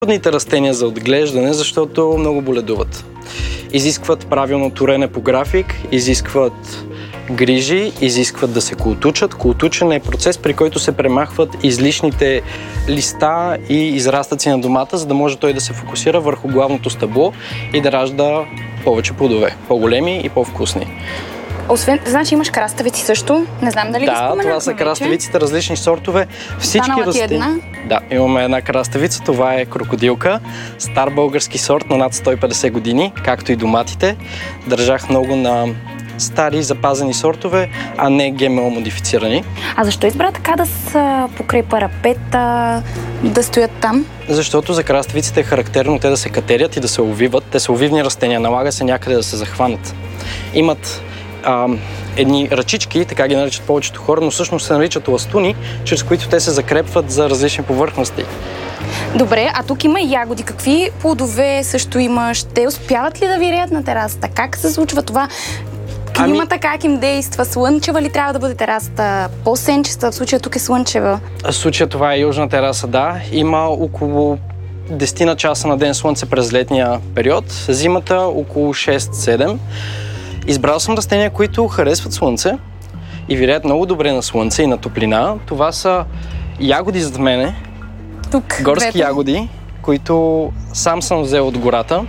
Трудните растения за отглеждане, защото много боледуват. Изискват правилно турене по график, изискват грижи, изискват да се култучат. Култучене е процес, при който се премахват излишните листа и израстъци на домата, за да може той да се фокусира върху главното стъбло и да ражда повече плодове, по-големи и по-вкусни. Освен, значи имаш краставици също. Не знам дали ги споменахме. Да, това са краставиците, различни сортове. Всички една? Да, имаме една краставица, това е крокодилка. Стар български сорт на над 150 години, както и доматите. Държах много на стари запазени сортове, а не ГМО модифицирани. А защо избра така да са покрай парапета, да стоят там? Защото за краставиците е характерно те да се катерят и да се увиват. Те са увивни растения, налага се някъде да се захванат. Имат едни ръчички, така ги наричат повечето хора, но всъщност се наричат ластуни, чрез които те се закрепват за различни повърхности. Добре, а тук има и ягоди. Какви плодове също имаш? Те успяват ли да виреят на терасата? Как се случва това? Климата как им действа? Слънчева ли трябва да бъде терасата? По-сенчеста, в случая тук е слънчева. В случая това е южна тераса, да. Има около 10 часа на ден слънце през летния период, зимата около 6-7. Избрал съм растения, които харесват слънце и виреят много добре на слънце и на топлина. Това са ягоди зад мене, горски ягоди, които сам съм взел от гората.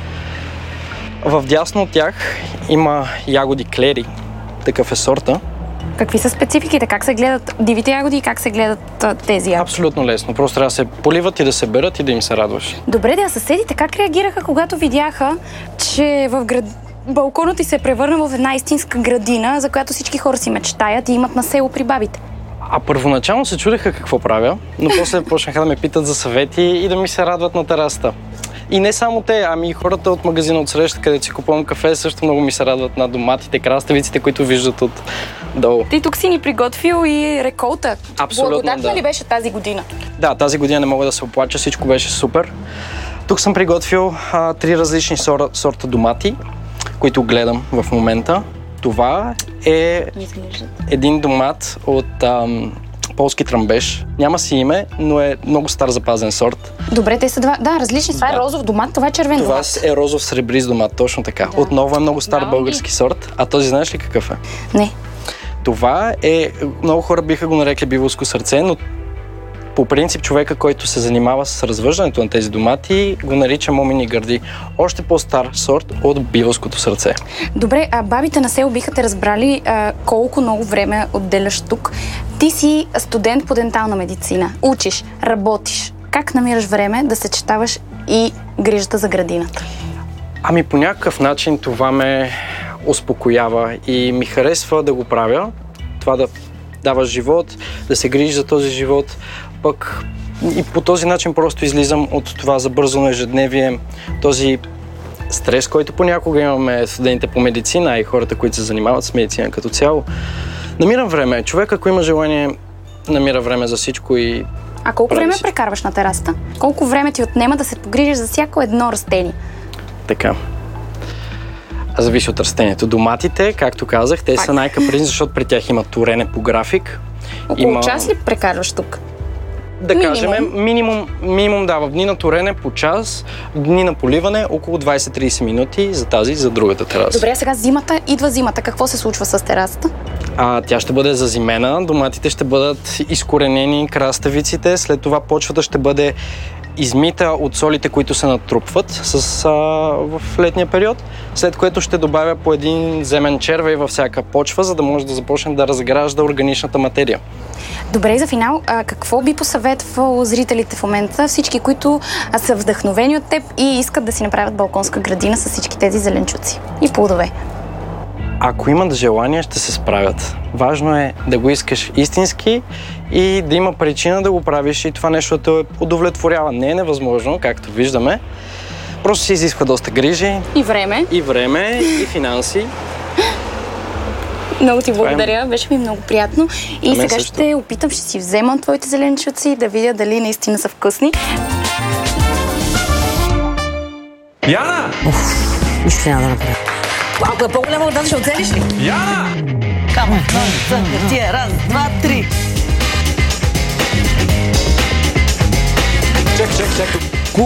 Вдясно от тях има ягоди клери, такъв е сорта. Какви са спецификите? Как се гледат дивите ягоди и как се гледат тези ягоди? Абсолютно лесно. Просто трябва да се поливат и да се берат и да им се радваш. Добре, да, съседите как реагираха, когато видяха, че балконът ти се е превърнал в една истинска градина, за която всички хора си мечтаят и имат на село при бабите? А първоначално се чудеха какво правя, но после почнаха да ме питат за съвети и да ми се радват на терасата. И не само те, ами и хората от магазина отсреща, където си купувам кафе, също много ми се радват на доматите, краставиците, които виждат от долу. Ти тук си ни приготвил и реколта. Абсолютно, благодатна ли беше тази година? Да, тази година не мога да се оплача, всичко беше супер. Тук съм приготвил 3 различни сорта домати, които гледам в момента. Това е един домат от полски тръмбеж. Няма си име, но е много стар запазен сорт. Добре, те са два. Да, различни. Това е розов домат, това е червен домат. Това е розов сребрист домат, точно така. Да. Отново е много стар български сорт. А този знаеш ли какъв е? Не. Това е, много хора биха го нарекли биволско сърце, но по принцип човека, който се занимава с развъждането на тези домати, го нарича момини гърди. Още по-стар сорт от биволското сърце. Добре, а бабите на село биха те разбрали колко много време отделяш тук. Ти си студент по дентална медицина. Учиш, работиш. Как намираш време да съчетаваш и грижата за градината? Ами по някакъв начин това ме успокоява и ми харесва да го правя. Това да даваш живот, да се грижиш за този живот. Пък и по този начин просто излизам от това забързано ежедневие, този стрес, който понякога имаме студентите по медицина и хората, които се занимават с медицина като цяло. Намирам време. Човек, ако има желание, намира време за всичко и... А колко време прекарваш на терасата? Колко време ти отнема да се погрижиш за всяко едно растение? Така. Зависи от растението. Доматите, както казах, те са най-капризни, защото при тях има турене по график. Около час ли прекарваш тук? Да кажем, минимум да, в дни на турене по час, в дни на поливане около 20-30 минути за тази и за другата тераса. Добре, сега идва зимата. Какво се случва с терасата? Тя ще бъде зазимена, доматите ще бъдат изкоренени, краставиците, след това почвата ще бъде измита от солите, които се натрупват в летния период, след което ще добавя по един земен червей във всяка почва, за да може да започне да разгражда органичната материя. Добре, и за финал, какво би посъветвал зрителите в момента, всички, които са вдъхновени от теб и искат да си направят балконска градина с всички тези зеленчуци и плодове? Ако имат желание, ще се справят. Важно е да го искаш истински и да има причина да го правиш и това нещо те удовлетворява. Не е невъзможно, както виждаме. Просто се изисква доста грижи. И време. И финанси. Много ти благодаря, беше ми много приятно. И сега ще опитам, ще си взема твоите зеленчуци да видя дали наистина са вкусни. Яна! Нищо няма да направя. Ако е по-голяма вода, ще оцелиш ли? Яна! Камък, хартия, раз, два, три. Чек.